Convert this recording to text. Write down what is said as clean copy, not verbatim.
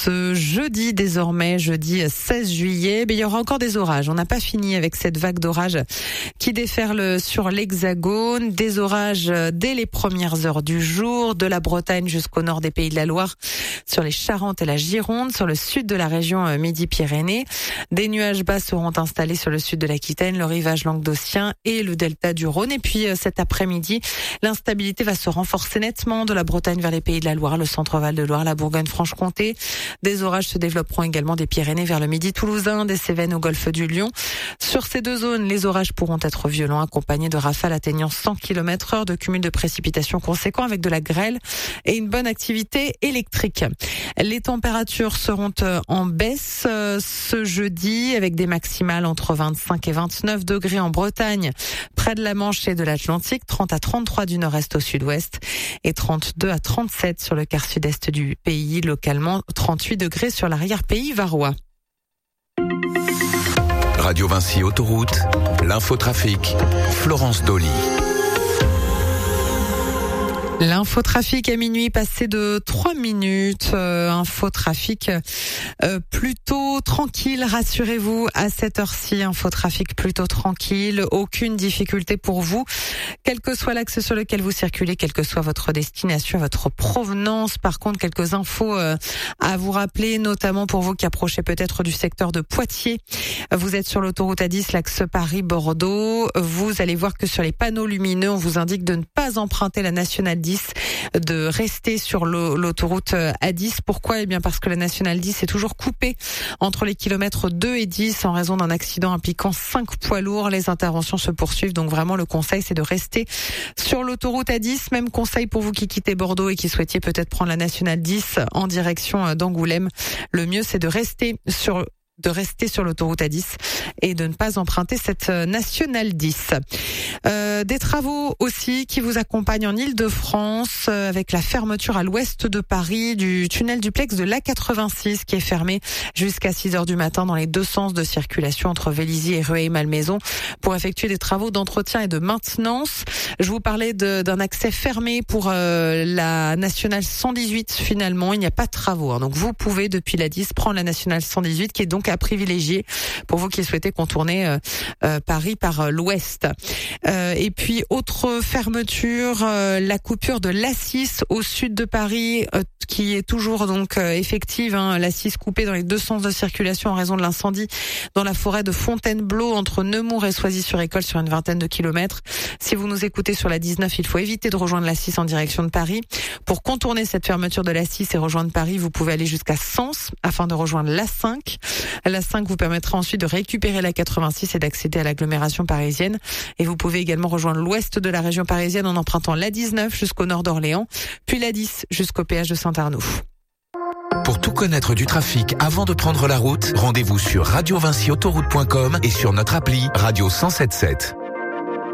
ce jeudi, désormais jeudi 16 juillet. Mais il y aura encore des orages. On n'a pas fini avec cette vague d'orage qui déferle sur l'Hexagone. Des orages dès les premières heures du jour, de la Bretagne jusqu'au nord des Pays de la Loire, sur les Charentes et la Gironde, sur le sud de la région Midi-Pyrénées. Des nuages bas seront installés sur le sud de l'Aquitaine, le rivage languedocien et le delta du Rhône. Et puis cet après-midi, l'instabilité va se renforcer nettement de la Bretagne vers les Pays de la Loire, le centre-val de Loire, la Bourgogne-Franche-Comté. Des orages se développeront également des Pyrénées vers le Midi toulousain, des Cévennes au golfe du Lion. Sur ces deux zones, les orages pourront être violents, accompagnés de rafales atteignant 100 km/h, de cumuls de précipitations conséquents avec de la grêle et une bonne activité électrique. Les températures seront en baisse ce jeudi, avec des maximales entre 25 et 29 degrés en Bretagne, près de la Manche et de l'Atlantique, 30 à 33 du nord-est au sud-ouest et 32 à 37 sur le quart sud-est du pays, localement 38 degrés sur l'arrière-pays varois. Radio Vinci Autoroute, l'infotrafic, Florence Dolly. L'infotrafic à minuit passé de 3 minutes, infotrafic plutôt tranquille, rassurez-vous, à cette heure-ci, infotrafic plutôt tranquille, aucune difficulté pour vous, quel que soit l'axe sur lequel vous circulez, quelle que soit votre destination, votre provenance. Par contre, quelques infos à vous rappeler, notamment pour vous qui approchez peut-être du secteur de Poitiers. Vous êtes sur l'autoroute A10, l'axe Paris-Bordeaux. Vous allez voir que sur les panneaux lumineux, on vous indique de ne pas emprunter la nationale 10, de rester sur l'autoroute A10. Pourquoi ? Eh bien parce que la nationale 10 est toujours coupée entre les kilomètres 2 et 10 en raison d'un accident impliquant 5 poids lourds. Les interventions se poursuivent, donc vraiment le conseil c'est de rester sur l'autoroute A10. Même conseil pour vous qui quittez Bordeaux et qui souhaitiez peut-être prendre la nationale 10 en direction d'Angoulême. Le mieux c'est de rester sur l'autoroute A10 et de ne pas emprunter cette nationale 10. Des travaux aussi qui vous accompagnent en Île-de-France avec la fermeture à l'ouest de Paris du tunnel duplex de l'A86 qui est fermé jusqu'à 6h du matin dans les deux sens de circulation entre Vélizy et Rueil-Malmaison pour effectuer des travaux d'entretien et de maintenance. Je vous parlais d'un accès fermé pour la nationale 118. Finalement, il n'y a pas de travaux. Donc vous pouvez depuis la 10 prendre la nationale 118 qui est donc à privilégier pour vous qui souhaitez contourner Paris par l'ouest. Et puis autre fermeture, la coupure de l'A6 au sud de Paris qui est toujours donc effective. L'A6 coupée dans les deux sens de circulation en raison de l'incendie dans la forêt de Fontainebleau entre Nemours et Soisy-sur-École sur une vingtaine de kilomètres. Si vous nous écoutez sur la 19, il faut éviter de rejoindre l'A6 en direction de Paris. Pour contourner cette fermeture de l'A6 et rejoindre Paris, vous pouvez aller jusqu'à Sens afin de rejoindre l'A5. L'A5 vous permettra ensuite de récupérer la 86 et d'accéder à l'agglomération parisienne. Et vous pouvez également rejoindre l'ouest de la région parisienne en empruntant l'A19 jusqu'au nord d'Orléans, puis l'A10 jusqu'au péage de Saint-Arnoux. Pour tout connaître du trafic avant de prendre la route, rendez-vous sur radiovinciautoroute.com et sur notre appli Radio 107.7.